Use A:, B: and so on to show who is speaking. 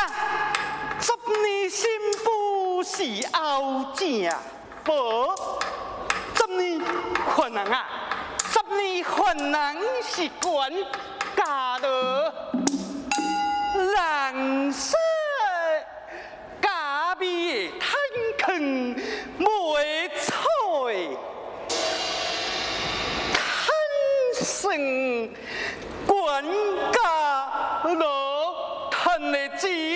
A: 十年新妇是后正宝，十年困难啊，十年困难是管家的，人生家味贪坑没菜，贪生管家乐贪的鸡。